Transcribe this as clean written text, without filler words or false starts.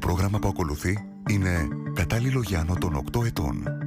πρόγραμμα που ακολουθεί είναι κατάλληλο για άνω των 8 ετών.